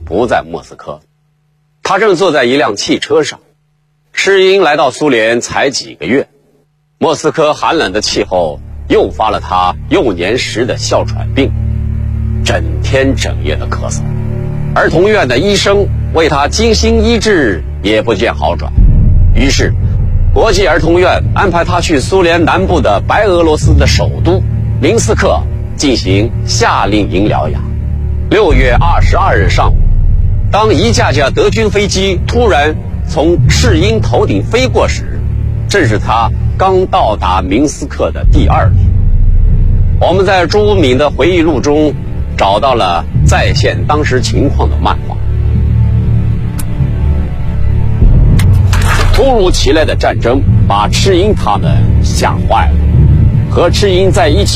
不在莫斯科，他正坐在一辆汽车上。赤英来到苏联才几个月，莫斯科寒冷的气候诱发了他幼年时的哮喘病，整天整夜的咳嗽。儿童院的医生为他精心医治，也不见好转。于是国际儿童院安排他去苏联南部的白俄罗斯的首都明斯克进行夏令营疗养。6月22日上午，当一架架德军飞机突然从赤英头顶飞过时，正是他刚到达明斯克的第2天。我们在朱敏的回忆录中找到了再现当时情况的漫画。突如其来的战争把赤英他们吓坏了，和赤英在一起